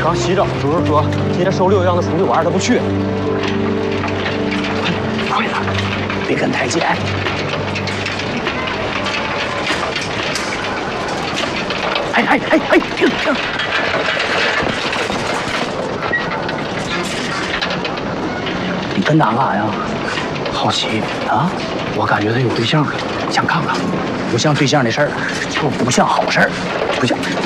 刚洗澡的时候说今天周六让他出去玩，他不去。 快点，别跟太近。哎！停！你跟哪干啥呀？好奇啊！我感觉他有对象了，想看看。不像对象的事儿，就不像好事儿，不像。